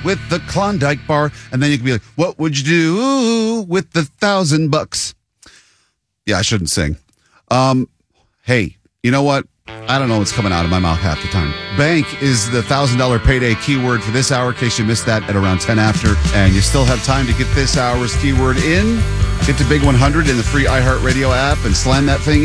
with the Klondike bar. And then you can be like, what would you do with the $1,000? Yeah, I shouldn't sing. Hey, you know what? I don't know what's coming out of my mouth half the time. Bank is the $1,000 payday keyword for this hour, in case you missed that at around 10 after. And you still have time to get this hour's keyword in. Get to Big 100 in the free iHeartRadio app and slam that thing